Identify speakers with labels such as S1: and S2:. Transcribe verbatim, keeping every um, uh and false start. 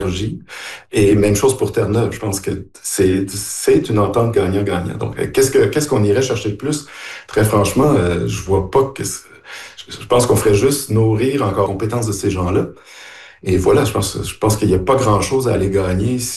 S1: Et même chose pour Terre-Neuve. Je pense que c'est c'est une entente gagnant-gagnant. Donc, euh, qu'est-ce que qu'est-ce qu'on irait chercher de plus? Très franchement, euh, je vois pas que c'est- je pense qu'on ferait juste nourrir encore les compétences de ces gens-là. Et voilà, je pense je pense qu'il n'y a pas grand-chose à aller gagner